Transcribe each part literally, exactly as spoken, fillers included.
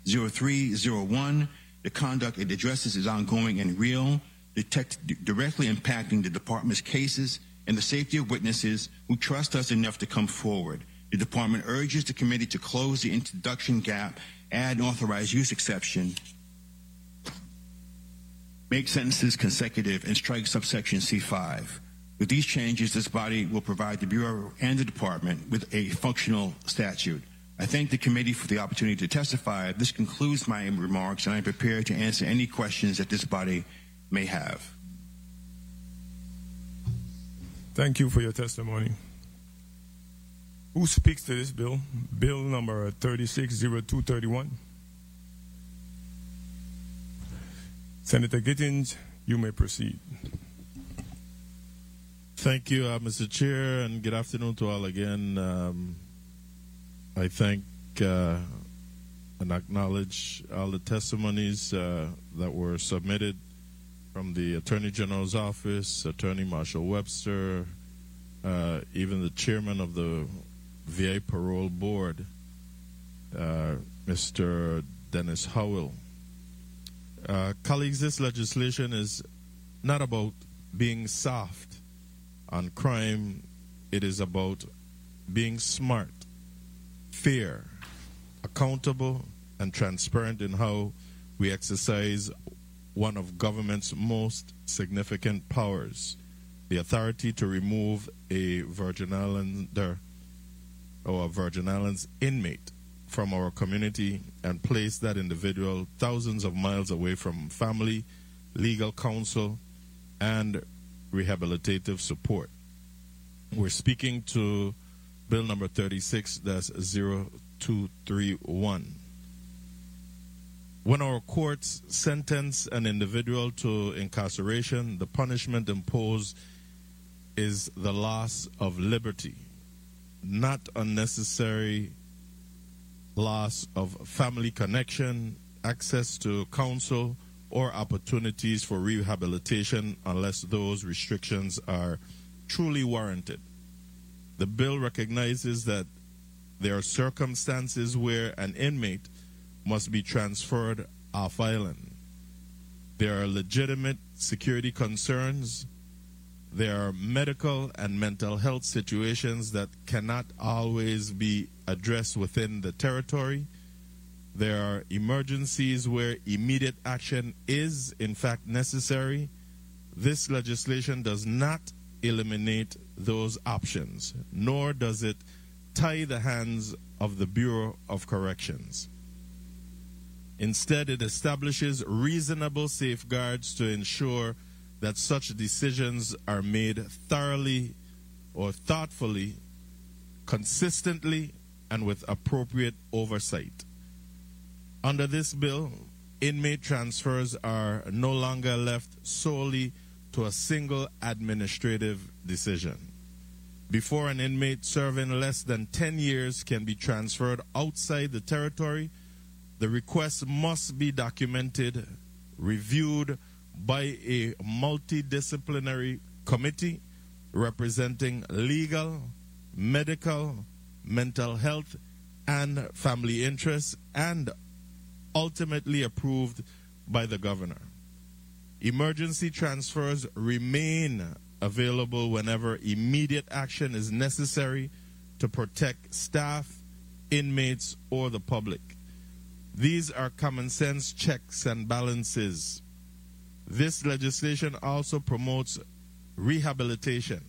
zero three zero one. The conduct it addresses is ongoing and real, detect, directly impacting the department's cases and the safety of witnesses who trust us enough to come forward. The department urges the committee to close the introduction gap, add an authorized use exception, make sentences consecutive, and strike subsection C five. With these changes, this body will provide the Bureau and the Department with a functional statute. I thank the committee for the opportunity to testify. This concludes my remarks, and I am prepared to answer any questions that this body may have. Thank you for your testimony. Who speaks to this bill? Bill number thirty-six oh two thirty-one. Senator Gittins, you may proceed. Thank you, uh, Mister Chair, and good afternoon to all again. Um, I thank uh, and acknowledge all the testimonies uh, that were submitted from the Attorney General's office, Attorney Marshall Webster, uh, even the chairman of the V A Parole Board, uh, Mister Dennis Howell. Uh, colleagues, this legislation is not about being soft on crime. It is about being smart, fair, accountable, and transparent in how we exercise one of government's most significant powers, the authority to remove a Virgin Islander or a Virgin Islands inmate from our community and place that individual thousands of miles away from family, legal counsel, and rehabilitative support. We're speaking to Bill number thirty-six oh two thirty-one. When our courts sentence an individual to incarceration, the punishment imposed is the loss of liberty, not unnecessary loss of family connection, access to counsel, or opportunities for rehabilitation unless those restrictions are truly warranted. The bill recognizes that there are circumstances where an inmate must be transferred off island. There are legitimate security concerns. There are medical and mental health situations that cannot always be addressed within the territory. There are emergencies where immediate action is, in fact, necessary. This legislation does not eliminate those options, nor does it tie the hands of the Bureau of Corrections. Instead, it establishes reasonable safeguards to ensure that such decisions are made thoroughly or thoughtfully, consistently, and with appropriate oversight. Under this bill, inmate transfers are no longer left solely to a single administrative decision. Before an inmate serving less than ten years can be transferred outside the territory, the request must be documented, reviewed by a multidisciplinary committee representing legal, medical, mental health, and family interests, and ultimately approved by the governor. Emergency transfers remain available whenever immediate action is necessary to protect staff, inmates, or the public. These are common sense checks and balances. This legislation also promotes rehabilitation.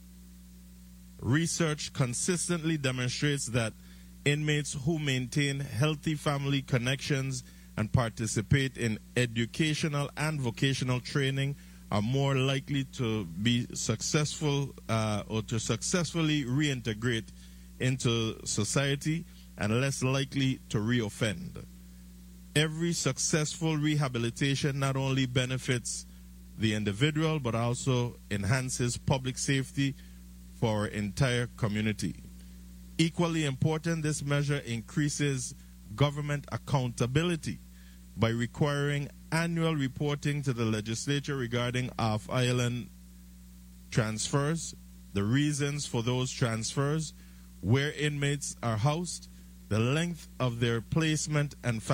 Research consistently demonstrates that inmates who maintain healthy family connections and participate in educational and vocational training are more likely to be successful uh, or to successfully reintegrate into society and less likely to reoffend. Every successful rehabilitation not only benefits the individual but also enhances public safety for our entire community. Equally important, this measure increases government accountability by requiring annual reporting to the legislature regarding off-island transfers, the reasons for those transfers, where inmates are housed, the length of their placement, and